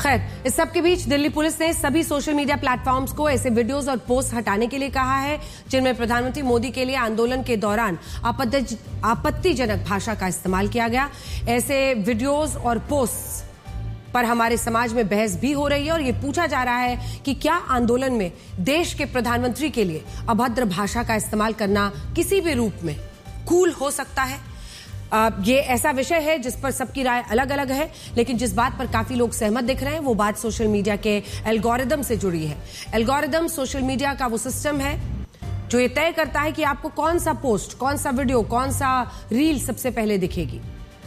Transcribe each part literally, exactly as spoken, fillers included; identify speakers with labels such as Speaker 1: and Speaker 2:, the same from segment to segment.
Speaker 1: खैर, इस सब के बीच दिल्ली पुलिस ने सभी सोशल मीडिया प्लेटफॉर्म्स को ऐसे वीडियोस और पोस्ट हटाने के लिए कहा है जिनमें प्रधानमंत्री मोदी के लिए आंदोलन के दौरान आपत्तिजनक भाषा का इस्तेमाल किया गया। ऐसे वीडियोस और पोस्ट पर हमारे समाज में बहस भी हो रही है और ये पूछा जा रहा है कि क्या आंदोलन में देश के प्रधानमंत्री के लिए अभद्र भाषा का इस्तेमाल करना किसी भी रूप में कूल हो सकता है। आ, ये ऐसा विषय है जिस पर सबकी राय अलग अलग है, लेकिन जिस बात पर काफी लोग सहमत दिख रहे हैं वो बात सोशल मीडिया के एल्गोरिदम से जुड़ी है। एल्गोरिदम सोशल मीडिया का वो सिस्टम है जो ये तय करता है कि आपको कौन सा पोस्ट, कौन सा वीडियो, कौन सा रील सबसे पहले दिखेगी।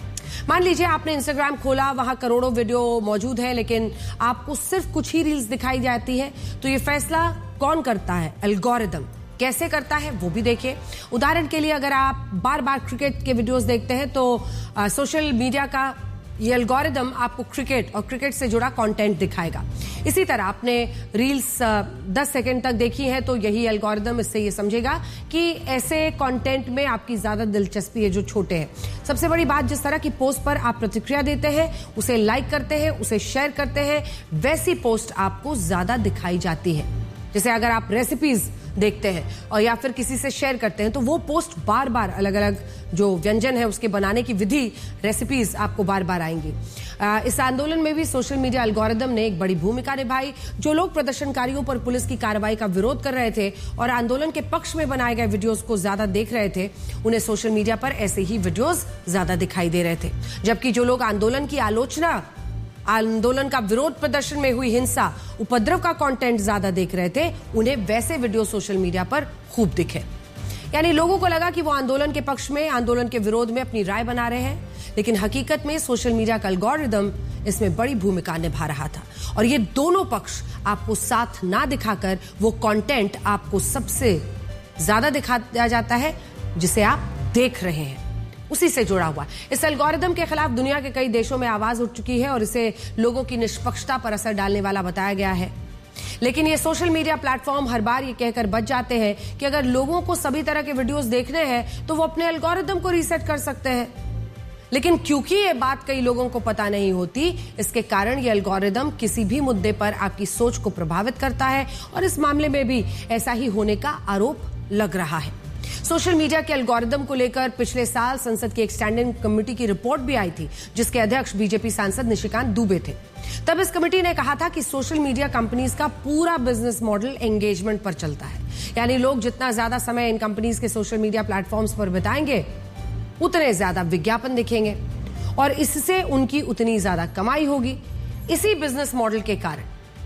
Speaker 1: मान लीजिए आपने इंस्टाग्राम खोला, वहां करोड़ों वीडियो मौजूद है लेकिन आपको सिर्फ कुछ ही रील्स दिखाई जाती है, तो ये फैसला कौन करता है? एल्गोरिदम। कैसे करता है वो भी देखिए। उदाहरण के लिए अगर आप बार बार क्रिकेट के वीडियोस देखते हैं तो आ, सोशल मीडिया का ये एल्गोरिदम आपको क्रिकेट और क्रिकेट से जुड़ा कंटेंट दिखाएगा। इसी तरह आपने रील्स दस सेकंड तक देखी है तो यही एल्गोरिदम इससे ये समझेगा कि ऐसे कंटेंट में आपकी ज्यादा दिलचस्पी है जो छोटे हैं। सबसे बड़ी बात, जिस तरह की पोस्ट पर आप प्रतिक्रिया देते हैं, उसे लाइक करते हैं, उसे शेयर करते हैं, वैसी पोस्ट आपको ज्यादा दिखाई जाती है। जैसे अगर आप रेसिपीज देखते हैं और या फिर किसी से शेयर करते हैं तो वो पोस्ट बार बार अलग अलग जो व्यंजन है उसके बनाने की विधि, रेसिपीज आपको बार बार आएंगी। आ, इस आंदोलन में भी सोशल मीडिया एल्गोरिदम ने एक बड़ी भूमिका निभाई। जो लोग प्रदर्शनकारियों पर पुलिस की कार्रवाई का विरोध कर रहे थे और आंदोलन के पक्ष में बनाए गए वीडियोस को ज्यादा देख रहे थे, उन्हें सोशल मीडिया पर ऐसे ही वीडियोस ज्यादा दिखाई दे रहे थे। जबकि जो लोग आंदोलन की आलोचना, आंदोलन का विरोध प्रदर्शन में हुई हिंसा, उपद्रव का कंटेंट ज्यादा देख रहे थे, उन्हें वैसे वीडियो सोशल मीडिया पर खूब दिखे। यानी लोगों को लगा कि वो आंदोलन के पक्ष में, आंदोलन के विरोध में अपनी राय बना रहे हैं, लेकिन हकीकत में सोशल मीडिया का एल्गोरिदम इसमें बड़ी भूमिका निभा रहा था। और ये दोनों पक्ष आपको साथ ना दिखाकर वो कंटेंट आपको सबसे ज्यादा दिखाया जाता है जिसे आप देख रहे हैं, उसी से जुड़ा हुआ। इस एल्गोरिदम के खिलाफ दुनिया के कई देशों में आवाज उठ चुकी है और इसे लोगों की निष्पक्षता पर असर डालने वाला बताया गया है। लेकिन ये सोशल मीडिया प्लेटफॉर्म हर बार ये कहकर बच जाते हैं कि अगर लोगों को सभी तरह के वीडियोस देखने हैं तो वो अपने एल्गोरिदम को रीसेट कर सकते हैं। लेकिन क्योंकि ये बात कई लोगों को पता नहीं होती, इसके कारण ये एल्गोरिदम किसी भी मुद्दे पर आपकी सोच को प्रभावित करता है और इस मामले में भी ऐसा ही होने का आरोप लग रहा है। सोशल मीडिया के एल्गोरिदम को लेकर पिछले साल संसद की एक स्टैंडिंग कमेटी की रिपोर्ट भी आई थी जिसके अध्यक्ष बीजेपी सांसद निशिकांत दुबे थे। तब इस कमेटी ने कहा था कि सोशल मीडिया कंपनीज का पूरा बिजनेस मॉडल एंगेजमेंट पर चलता है। यानी लोग जितना ज्यादा समय इन कंपनीज के सोशल मीडिया प्लेटफॉर्म्स पर बिताएंगे उतने ज्यादा विज्ञापन दिखेंगे और इससे उनकी उतनी ज्यादा कमाई होगी। इसी बिजनेस मॉडल के कारण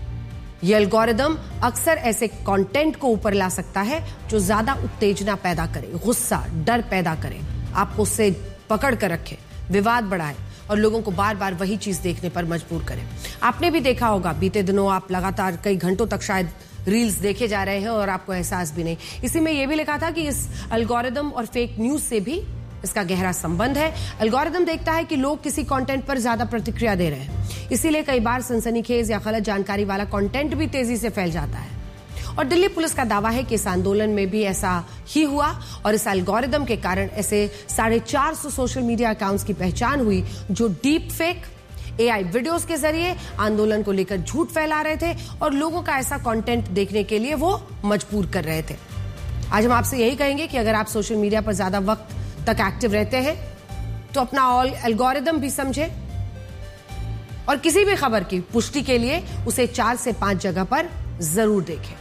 Speaker 1: यह एल्गोरिदम अक्सर ऐसे कंटेंट को ऊपर ला सकता है जो ज्यादा उत्तेजना पैदा करे, गुस्सा, डर पैदा करे, आपको उससे पकड़ कर रखे, विवाद बढ़ाए और लोगों को बार बार वही चीज देखने पर मजबूर करे। आपने भी देखा होगा, बीते दिनों आप लगातार कई घंटों तक शायद रील्स देखे जा रहे हैं और आपको एहसास भी नहीं। इसी में यह भी लिखा था कि इस एल्गोरिदम और फेक न्यूज से भी इसका गहरा संबंध है। एल्गोरिदम देखता है कि लोग किसी कंटेंट पर ज्यादा प्रतिक्रिया दे रहे हैं, इसीलिए कई बार सनसनीखेज या गलत जानकारी वाला कंटेंट भी तेजी से फैल जाता है। और दिल्ली पुलिस का दावा है कि इस आंदोलन में भी ऐसा ही हुआ और इस एल्गोरिदम के कारण ऐसे साढ़े चार सौ सोशल मीडिया अकाउंट्स की पहचान हुई जो डीप फेक, एआई वीडियोस के जरिए आंदोलन को लेकर झूठ फैला रहे थे और लोगों का ऐसा कंटेंट देखने के लिए वो मजबूर कर रहे थे। आज हम आपसे यही कहेंगे कि अगर आप सोशल मीडिया पर ज्यादा वक्त तक एक्टिव रहते हैं तो अपना ऑल एल्गोरिदम भी समझे और किसी भी खबर की पुष्टि के लिए उसे चार से पांच जगह पर जरूर देखें।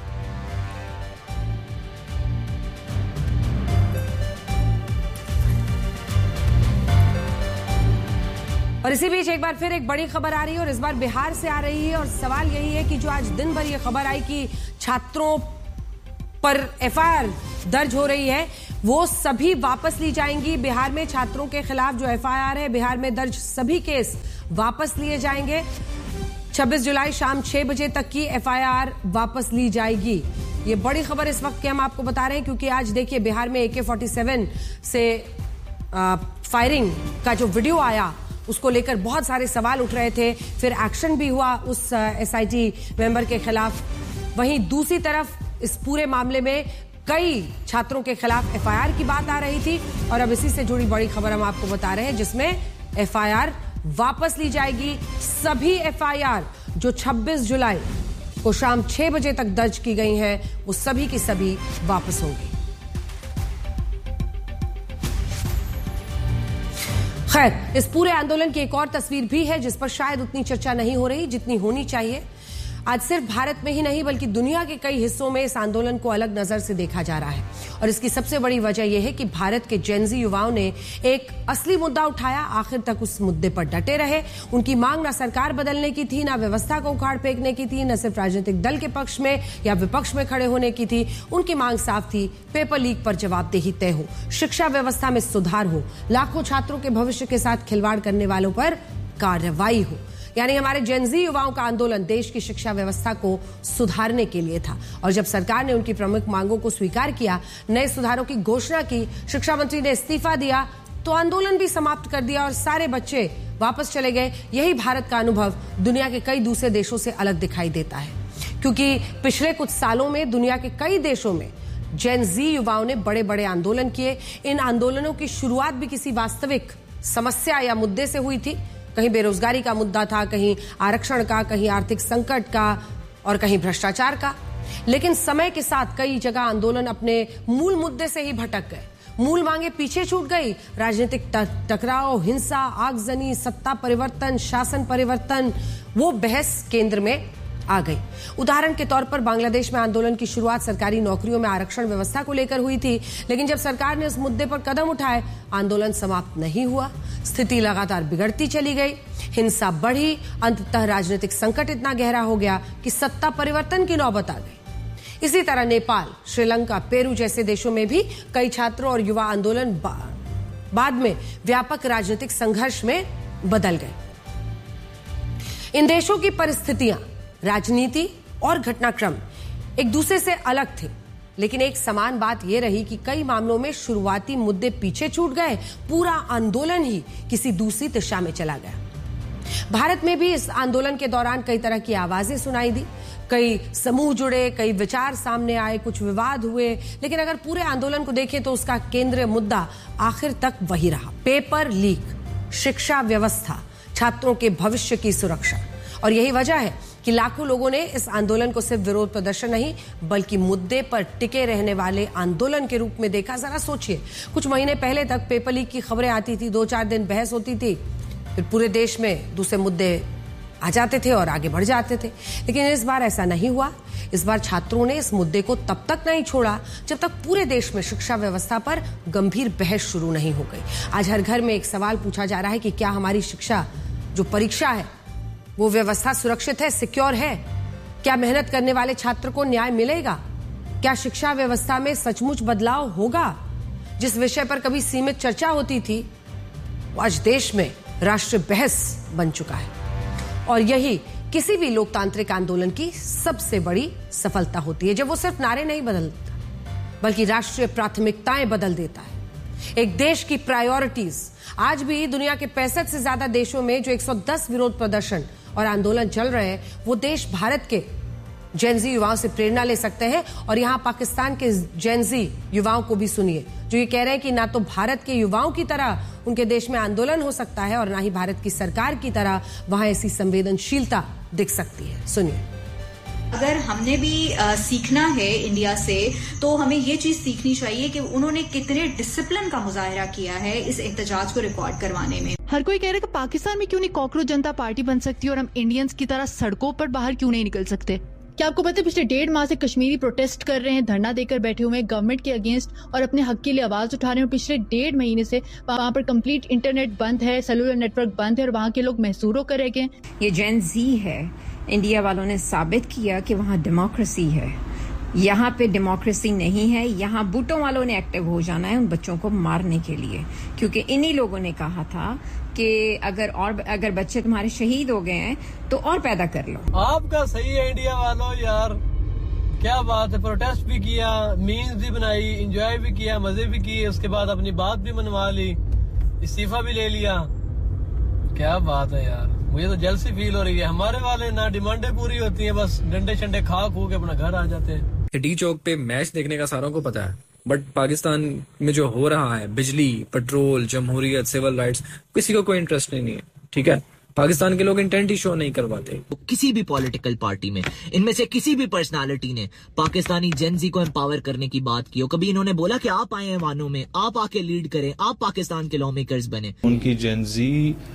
Speaker 1: और इसी बीच एक बार फिर एक बड़ी खबर आ रही है और इस बार बिहार से आ रही है और सवाल यही है कि जो आज दिन भर ये खबर आई कि छात्रों पर एफआईआर दर्ज हो रही है वो सभी वापस ली जाएंगी। बिहार में छात्रों के खिलाफ जो एफआईआर है, बिहार में दर्ज सभी केस वापस लिए जाएंगे। छब्बीस जुलाई शाम छह बजे तक की एफआईआर वापस ली जाएगी। ये बड़ी खबर इस वक्त की हम आपको बता रहे हैं क्योंकि आज देखिए बिहार में ए के फोर्टी सेवन से आ, फायरिंग का जो वीडियो आया उसको लेकर बहुत सारे सवाल उठ रहे थे। फिर एक्शन भी हुआ उस एसआईटी मेंबर के खिलाफ। वहीं दूसरी तरफ इस पूरे मामले में कई छात्रों के खिलाफ एफआईआर की बात आ रही थी और अब इसी से जुड़ी बड़ी खबर हम आपको बता रहे हैं जिसमें एफआईआर वापस ली जाएगी। सभी एफआईआर जो छब्बीस जुलाई को शाम छह बजे तक दर्ज की गई हैं, वो सभी की सभी वापस होंगी। खैर, इस पूरे आंदोलन की एक और तस्वीर भी है जिस पर शायद उतनी चर्चा नहीं हो रही जितनी होनी चाहिए। आज सिर्फ भारत में ही नहीं बल्कि दुनिया के कई हिस्सों में इस आंदोलन को अलग नजर से देखा जा रहा है और इसकी सबसे बड़ी वजह यह है कि भारत के जेनजी युवाओं ने एक असली मुद्दा उठाया, आखिर तक उस मुद्दे पर डटे रहे। उनकी मांग न सरकार बदलने की थी, न व्यवस्था को उखाड़ फेंकने की थी, न सिर्फ राजनीतिक दल के पक्ष में या विपक्ष में खड़े होने की थी। उनकी मांग साफ थी, पेपर लीक पर जवाबदेही तय हो, शिक्षा व्यवस्था में सुधार हो, लाखों छात्रों के भविष्य के साथ खिलवाड़ करने वालों पर कार्रवाई हो। यानी हमारे जेनजी युवाओं का आंदोलन देश की शिक्षा व्यवस्था को सुधारने के लिए था और जब सरकार ने उनकी प्रमुख मांगों को स्वीकार किया, नए सुधारों की घोषणा की, शिक्षा मंत्री ने इस्तीफा दिया, तो आंदोलन भी समाप्त कर दिया और सारे बच्चे वापस चले गए। यही भारत का अनुभव दुनिया के कई दूसरे देशों से अलग दिखाई देता है, क्योंकि पिछले कुछ सालों में दुनिया के कई देशों में जेनजी युवाओं ने बड़े बड़े आंदोलन किए। इन आंदोलनों की शुरुआत भी किसी वास्तविक समस्या या मुद्दे से हुई थी। कहीं बेरोजगारी का मुद्दा था, कहीं आरक्षण का, कहीं आर्थिक संकट का और कहीं भ्रष्टाचार का। लेकिन समय के साथ कई जगह आंदोलन अपने मूल मुद्दे से ही भटक गए, मूल मांगे पीछे छूट गई। राजनीतिक टकराव, हिंसा, आगजनी, सत्ता परिवर्तन, शासन परिवर्तन, वो बहस केंद्र में आ गई। उदाहरण के तौर पर बांग्लादेश में आंदोलन की शुरुआत सरकारी नौकरियों में आरक्षण व्यवस्था को लेकर हुई थी, लेकिन जब सरकार ने इस मुद्दे पर कदम उठाए, आंदोलन समाप्त नहीं हुआ। स्थिति लगातार बिगड़ती चली गई, हिंसा बढ़ी, अंततः राजनीतिक संकट इतना गहरा हो गया कि सत्ता परिवर्तन की नौबत आ गई। इसी तरह नेपाल, श्रीलंका, पेरू जैसे देशों में भी कई छात्रों और युवा आंदोलन बा, बाद में व्यापक राजनीतिक संघर्ष में बदल गए। इन देशों की परिस्थितियां, राजनीति और घटनाक्रम एक दूसरे से अलग थे, लेकिन एक समान बात यह रही कि कई मामलों में शुरुआती मुद्दे पीछे छूट गए, पूरा आंदोलन ही किसी दूसरी दिशा में चला गया। भारत में भी इस आंदोलन के दौरान कई तरह की आवाजें सुनाई दी, कई समूह जुड़े, कई विचार सामने आए, कुछ विवाद हुए, लेकिन अगर पूरे आंदोलन को देखें तो उसका केंद्रीय मुद्दा आखिर तक वही रहा, पेपर लीक, शिक्षा व्यवस्था, छात्रों के भविष्य की सुरक्षा। और यही वजह है कि लाखों लोगों ने इस आंदोलन को सिर्फ विरोध प्रदर्शन नहीं बल्कि मुद्दे पर टिके रहने वाले आंदोलन के रूप में देखा। जरा सोचिए, कुछ महीने पहले तक पेपर लीक की खबरें आती थी, दो चार दिन बहस होती थी, फिर पूरे देश में दूसरे मुद्दे आ जाते थे और आगे बढ़ जाते थे। लेकिन इस बार ऐसा नहीं हुआ। इस बार छात्रों ने इस मुद्दे को तब तक नहीं छोड़ा जब तक पूरे देश में शिक्षा व्यवस्था पर गंभीर बहस शुरू नहीं हो गई। आज हर घर में एक सवाल पूछा जा रहा है कि क्या हमारी शिक्षा जो परीक्षा है वो व्यवस्था सुरक्षित है, सिक्योर है? क्या मेहनत करने वाले छात्र को न्याय मिलेगा? क्या शिक्षा व्यवस्था में सचमुच बदलाव होगा? जिस विषय पर कभी सीमित चर्चा होती थी वो आज देश में राष्ट्रीय बहस बन चुका है और यही किसी भी लोकतांत्रिक आंदोलन की सबसे बड़ी सफलता होती है, जब वो सिर्फ नारे नहीं बदलता बल्कि राष्ट्रीय प्राथमिकताएं बदल देता है। एक देश की प्रायोरिटीज। आज भी दुनिया के पैंसठ से ज्यादा देशों में जो एक सौ दस विरोध प्रदर्शन और आंदोलन चल रहे हैं वो देश भारत के जेनजी युवाओं से प्रेरणा ले सकते हैं। और यहां पाकिस्तान के जेनजी युवाओं को भी सुनिए जो ये कह रहे हैं कि ना तो भारत के युवाओं की तरह उनके देश में आंदोलन हो सकता है और ना ही भारत की सरकार की तरह वहां ऐसी संवेदनशीलता दिख सकती है। सुनिए।
Speaker 2: अगर हमने भी आ, सीखना है इंडिया से तो हमें ये चीज सीखनी चाहिए कि उन्होंने कितने डिसिप्लिन का मुजाहरा किया है इस एहतजाज को रिकॉर्ड करवाने में।
Speaker 3: हर कोई कह रहा है कि पाकिस्तान में क्यों नहीं कॉकरोच जनता पार्टी बन सकती और हम इंडियंस की तरह सड़कों पर बाहर क्यों नहीं निकल सकते? क्या आपको पता है पिछले डेढ़ माह से कश्मीरी प्रोटेस्ट कर रहे हैं, धरना देकर बैठे हुए हैं गवर्नमेंट के अगेंस्ट और अपने हक के लिए आवाज उठा रहे हैं। पिछले डेढ़ महीने से वहाँ पर कंप्लीट इंटरनेट बंद है, सेलुलर नेटवर्क बंद है और वहाँ के लोग महसूर होकर रह गए।
Speaker 4: ये जेन जी है, इंडिया वालों ने साबित किया कि वहाँ डेमोक्रेसी है। यहाँ पे डेमोक्रेसी नहीं है। यहाँ बूटों वालों ने एक्टिव हो जाना है उन बच्चों को मारने के लिए, क्योंकि इन्हीं लोगों ने कहा था कि अगर और अगर बच्चे तुम्हारे शहीद हो गए हैं तो और पैदा कर लो।
Speaker 5: आपका सही है इंडिया वालों, यार क्या बात है। प्रोटेस्ट भी किया, मीम्स भी बनाई, एंजॉय भी किया, मजे भी किए, उसके बाद अपनी बात भी मनवा ली, इस्तीफा भी ले लिया। क्या बात है यार, मुझे तो जेलसी फील हो रही है। हमारे वाले ना डिमांडें पूरी होती हैं, बस डंडे शंडे खा खू के अपना घर आ जाते हैं।
Speaker 6: डी चौक पे मैच देखने का सारों को पता है, बट पाकिस्तान में जो हो रहा है, बिजली, पेट्रोल, जमहूरियत, सिविल राइट्स, किसी को कोई इंटरेस्ट नहीं है। ठीक है, पाकिस्तान के लोग इंटेंट ही शो नहीं करवाते।
Speaker 7: किसी भी पॉलिटिकल पार्टी में इनमें से किसी भी पर्सनालिटी ने पाकिस्तानी जेनजी को एम्पावर करने की बात की हो, कभी इन्होंने बोला कि आप आए ऐवानों में, आप आके लीड करें, आप पाकिस्तान के लॉ मेकर्स बने? उनकी जेनजी।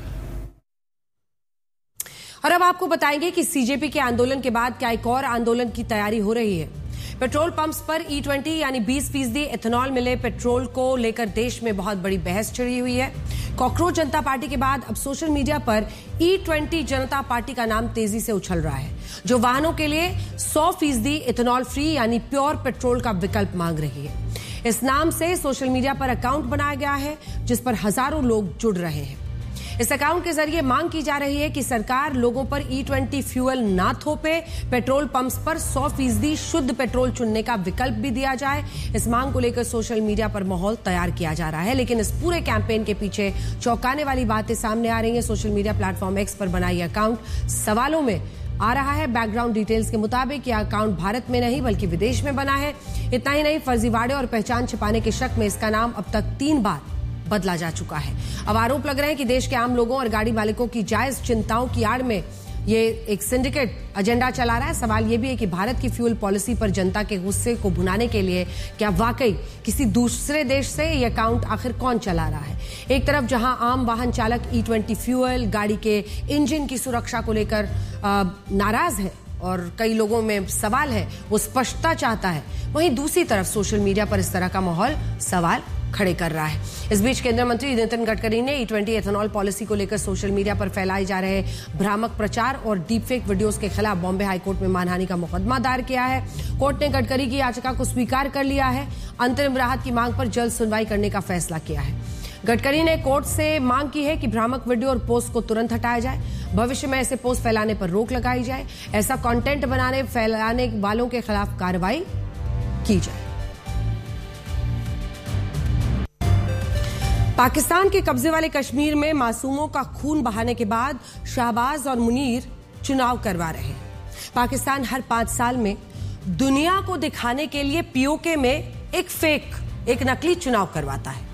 Speaker 1: और अब आपको बताएंगे कि सीजेपी के आंदोलन के बाद क्या एक और आंदोलन की तैयारी हो रही है। पेट्रोल पंप्स पर ई ट्वेंटी यानी बीस फीसदी एथेनॉल मिले पेट्रोल को लेकर देश में बहुत बड़ी बहस छिड़ी हुई है। कॉकरोच जनता पार्टी के बाद अब सोशल मीडिया पर ई ट्वेंटी जनता पार्टी का नाम तेजी से उछल रहा है, जो वाहनों के लिए सौ फीसदी एथेनॉल फ्री यानी प्योर पेट्रोल का विकल्प मांग रही है। इस नाम से सोशल मीडिया पर अकाउंट बनाया गया है, जिस पर हजारों लोग जुड़ रहे हैं। इस अकाउंट के जरिए मांग की जा रही है कि सरकार लोगों पर ई ट्वेंटी फ्यूल ना थोपे, पेट्रोल पंप्स पर सौ फीसदी शुद्ध पेट्रोल चुनने का विकल्प भी दिया जाए। इस मांग को लेकर सोशल मीडिया पर माहौल तैयार किया जा रहा है, लेकिन इस पूरे कैंपेन के पीछे चौंकाने वाली बातें सामने आ रही हैं। सोशल मीडिया प्लेटफॉर्म एक्स पर बना यह अकाउंट सवालों में आ रहा है। बैकग्राउंड डिटेल्स के मुताबिक यह अकाउंट भारत में नहीं बल्कि विदेश में बना है। इतना ही नहीं, फर्जीवाड़े और पहचान छिपाने के शक में इसका नाम अब तक तीन बार बदला जा चुका है। अब आरोप लग रहे हैं कि देश के आम लोगों और गाड़ी मालिकों की जायज चिंताओं की आड़ में ये एक सिंडिकेट एजेंडा चला रहा है। सवाल ये भी है कि भारत की फ्यूल पॉलिसी पर जनता के गुस्से को भुनाने के लिए क्या वाकई किसी दूसरे देश से ये अकाउंट आखिर कौन चला रहा है। एक तरफ जहां आम वाहन चालक ई ट्वेंटी फ्यूल, गाड़ी के इंजन की सुरक्षा को लेकर नाराज है और कई लोगों में सवाल है, वो स्पष्टता चाहता है, वहीं दूसरी तरफ सोशल मीडिया पर इस तरह का माहौल सवाल खड़े कर रहा है। इस बीच केंद्रीय मंत्री नितिन गडकरी ने ई ट्वेंटी एथेनॉल पॉलिसी को लेकर सोशल मीडिया पर फैलाए जा रहे भ्रामक प्रचार और डीपफेक वीडियोस के खिलाफ बॉम्बे हाईकोर्ट में मानहानि का मुकदमा दायर किया है। कोर्ट ने गडकरी की याचिका को स्वीकार कर लिया है। अंतरिम राहत की मांग पर जल्द सुनवाई करने का फैसला किया है। गडकरी ने कोर्ट से मांग की है कि भ्रामक वीडियो और पोस्ट को तुरंत हटाया जाए, भविष्य में ऐसे पोस्ट फैलाने पर रोक लगाई जाए, ऐसा कंटेंट बनाने फैलाने वालों के खिलाफ कार्रवाई की जाए। पाकिस्तान के कब्जे वाले कश्मीर में मासूमों का खून बहाने के बाद शहबाज और मुनीर चुनाव करवा रहे हैं। पाकिस्तान हर पांच साल में दुनिया को दिखाने के लिए पीओके में एक फेक, एक नकली चुनाव करवाता है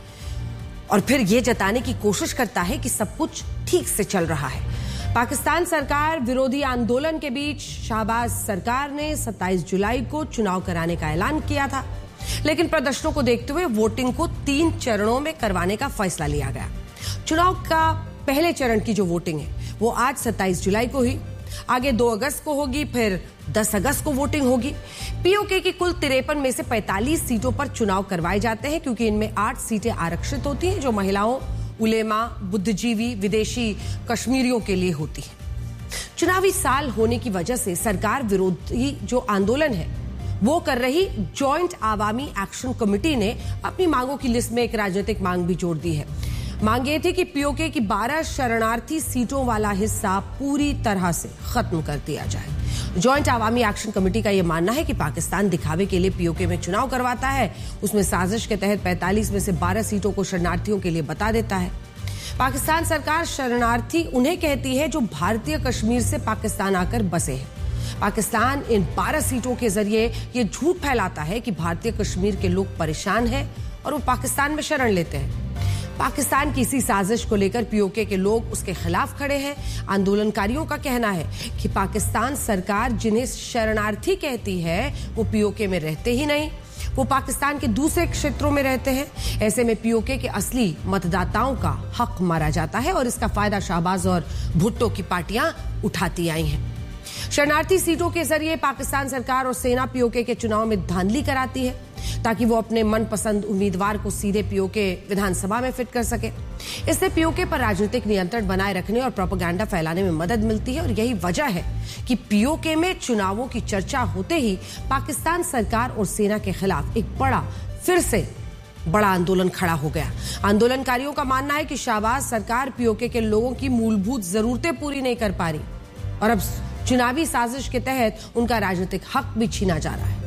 Speaker 1: और फिर यह जताने की कोशिश करता है कि सब कुछ ठीक से चल रहा है। पाकिस्तान सरकार विरोधी आंदोलन के बीच शहबाज सरकार ने सत्ताईस जुलाई को चुनाव कराने का ऐलान किया था, लेकिन प्रदर्शनों को देखते हुए वोटिंग को तीन चरणों में करवाने का फैसला लिया गया। चुनाव का पहले चरण की जो वोटिंग है वो आज सत्ताईस जुलाई को हुई, आगे दो अगस्त को होगी, फिर दस अगस्त को वोटिंग होगी। पीओके की कुल तिरपन में से पैंतालीस सीटों पर चुनाव करवाए जाते हैं, क्योंकि इनमें आठ सीटें आरक्षित होती हैं जो महिलाओं, उलेमा, बुद्धिजीवी, विदेशी कश्मीरियों के लिए होती है। चुनावी साल होने की वजह से सरकार विरोधी जो आंदोलन है वो कर रही जॉइंट आवामी एक्शन कमेटी ने अपनी मांगों की लिस्ट में एक राजनीतिक मांग भी जोड़ दी है। मांग ये थी कि पीओके की बारह शरणार्थी सीटों वाला हिस्सा पूरी तरह से खत्म कर दिया जाए। जॉइंट आवामी एक्शन कमेटी का यह मानना है कि पाकिस्तान दिखावे के लिए पीओके में चुनाव करवाता है, उसमें साजिश के तहत पैंतालीस में से बारह सीटों को शरणार्थियों के लिए बता देता है। पाकिस्तान सरकार शरणार्थी उन्हें कहती है जो भारतीय कश्मीर से पाकिस्तान आकर बसे हैं। पाकिस्तान इन बारह सीटों के जरिए ये झूठ फैलाता है कि भारतीय कश्मीर के लोग परेशान हैं और वो पाकिस्तान में शरण लेते हैं। पाकिस्तान की इसी साजिश को लेकर पीओके के लोग उसके खिलाफ खड़े हैं। आंदोलनकारियों का कहना है कि पाकिस्तान सरकार जिन्हें शरणार्थी कहती है वो पीओके में रहते ही नहीं, वो पाकिस्तान के दूसरे क्षेत्रों में रहते हैं। ऐसे में पीओके के असली मतदाताओं का हक मारा जाता है और इसका फायदा शहबाज और भुट्टो की पार्टियां उठाती आई हैं। शरणार्थी सीटों के जरिए पाकिस्तान सरकार और सेना पीओके के चुनाव में धांधली कराती है ताकि वो अपने मनपसंद उम्मीदवार को सीधे पीओके विधानसभा में फिट कर सके। इससे पीओके पर राजनीतिक नियंत्रण बनाए रखने और प्रोपेगेंडा फैलाने में मदद मिलती है और यही वजह है कि पीओके में चुनावों की चर्चा होते ही पाकिस्तान सरकार और सेना के खिलाफ एक बड़ा, फिर से बड़ा आंदोलन खड़ा हो गया। आंदोलनकारियों का मानना है कि शहबाज सरकार पीओके के लोगों की मूलभूत जरूरतें पूरी नहीं कर पा रही और अब चुनावी साजिश के तहत उनका राजनीतिक हक भी छीना जा रहा है।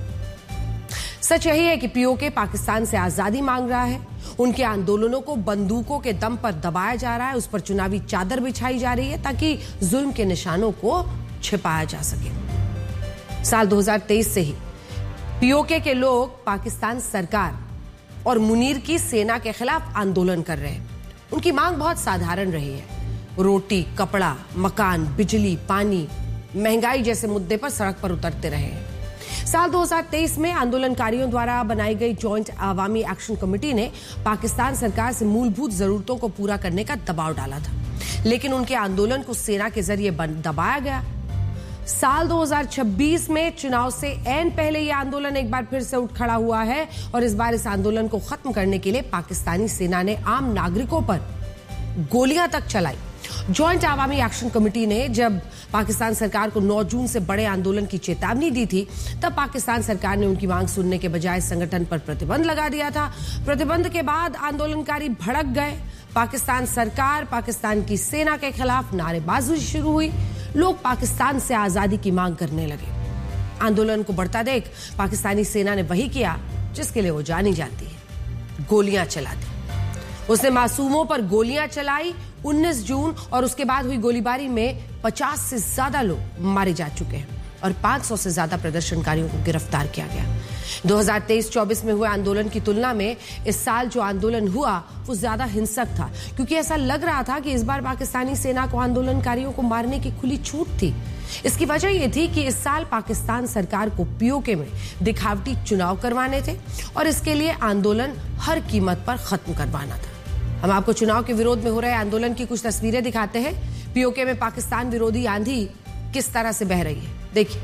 Speaker 1: सच यही है कि पीओके पाकिस्तान से आजादी मांग रहा है, उनके आंदोलनों को बंदूकों के दम पर दबाया जा रहा है, उस पर चुनावी चादर बिछाई जा रही है ताकि जुल्म के निशानों को छिपाया जा सके। साल दो हज़ार तेईस से ही पीओके के लोग पाकिस्तान सरकार और मुनीर की सेना के खिलाफ आंदोलन कर रहे हैं। उनकी मांग बहुत साधारण रही है, रोटी, कपड़ा, मकान, बिजली, पानी, महंगाई जैसे मुद्दे पर सड़क पर उतरते रहे हैं। साल दो हज़ार तेईस में आंदोलनकारियों द्वारा बनाई गई जॉइंट अवामी एक्शन कमेटी ने पाकिस्तान सरकार से मूलभूत जरूरतों को पूरा करने का दबाव डाला था, लेकिन उनके आंदोलन को सेना के जरिए दबाया गया। साल दो हज़ार छब्बीस में चुनाव से ऐन पहले यह आंदोलन एक बार फिर से उठ खड़ा हुआ है और इस बार इस आंदोलन को खत्म करने के लिए पाकिस्तानी सेना ने आम नागरिकों पर गोलियां तक चलाई। जॉइंट अवामी एक्शन कमेटी ने जब पाकिस्तान सरकार को नौ जून से बड़े आंदोलन की चेतावनी दी थी, तब पाकिस्तान सरकार ने उनकी मांग सुनने के बजाय संगठन पर प्रतिबंध लगा दिया था। प्रतिबंध के बाद आंदोलनकारी भड़क गए। पाकिस्तान सरकार, पाकिस्तान की सेना के खिलाफ नारेबाजी शुरू हुई। लोग पाकिस्तान से आजादी की मांग करने लगे। आंदोलन को बढ़ता देख पाकिस्तानी सेना ने वही किया जिसके लिए वो जानी जाती है, गोलियां चला दी। उसने मासूमों पर गोलियां चलाई। उन्नीस जून और उसके बाद हुई गोलीबारी में पचास से ज्यादा लोग मारे जा चुके हैं और पाँच सौ से ज्यादा प्रदर्शनकारियों को गिरफ्तार किया गया। दो हज़ार तेईस चौबीस में हुए आंदोलन की तुलना में इस साल जो आंदोलन हुआ वो ज्यादा हिंसक था, क्योंकि ऐसा लग रहा था कि इस बार पाकिस्तानी सेना को आंदोलनकारियों को मारने की खुली छूट थी। इसकी वजह यह थी कि इस साल पाकिस्तान सरकार को पीओके में दिखावटी चुनाव करवाने थे और इसके लिए आंदोलन हर कीमत पर खत्म करवाना था। हम आपको चुनाव के विरोध में हो रहे आंदोलन की कुछ तस्वीरें दिखाते हैं। पीओके में पाकिस्तान विरोधी आंधी किस तरह से बह रही है, देखिए।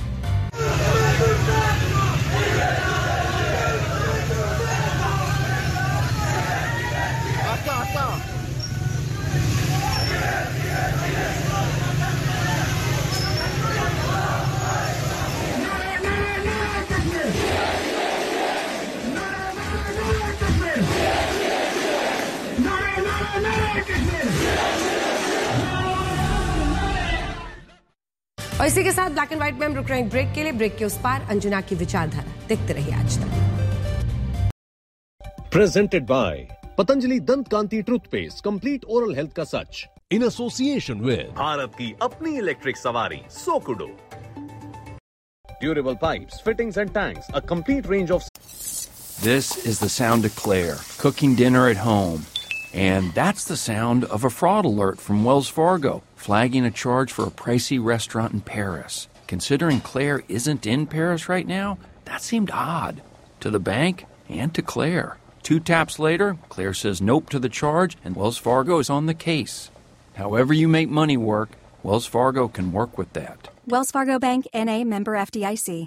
Speaker 1: और इसी के साथ ब्लैक एंड व्हाइट में हम रुक रहे हैं ब्रेक के लिए। ब्रेक के उस पार अंजुना की विचारधारा देखते रहिए आज तक।
Speaker 8: प्रेजेंटेड बाय पतंजलि दंत कांति टूथपेस्ट, कंप्लीट ओरल हेल्थ का सच, इन एसोसिएशन विद
Speaker 9: भारत की अपनी इलेक्ट्रिक सवारी सोकुडो,
Speaker 8: durable pipes, fittings and tanks, a complete range of.
Speaker 10: This is the sound of Claire cooking dinner at home. And that's the sound of a fraud alert from Wells Fargo, flagging a charge for a pricey restaurant in Paris. Considering Claire isn't in Paris right now, that seemed odd to the bank and to Claire. Two taps later, Claire says nope to the charge, and Wells Fargo is on the case. However you make money work, Wells Fargo can work with that.
Speaker 11: Wells Fargo Bank, N A, member F D I C.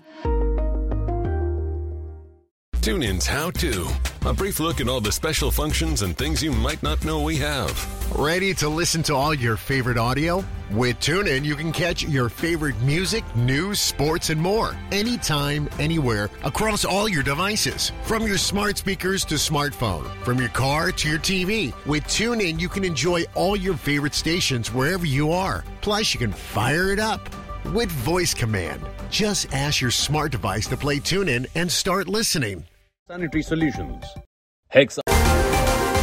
Speaker 12: TuneIn's How To. A brief look at all the special functions and things you might not know we have.
Speaker 13: Ready to listen to all your favorite audio? With TuneIn, you can catch your favorite music, news, sports, and more. Anytime, anywhere, across all your devices. From your smart speakers to smartphone. From your car to your T V. With TuneIn, you can enjoy all your favorite stations wherever you are. Plus, you can fire it up with voice command. Just ask your smart device to play TuneIn and start listening.
Speaker 8: Sanitary Solutions. Hex